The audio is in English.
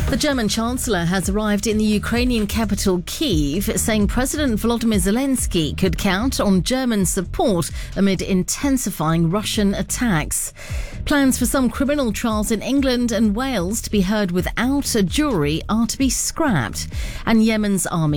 The German Chancellor has arrived in the Ukrainian capital Kyiv, saying President Volodymyr Zelensky could count on German support amid intensifying Russian attacks. Plans for some criminal trials in England and Wales to be heard without a jury are to be scrapped, and Yemen's army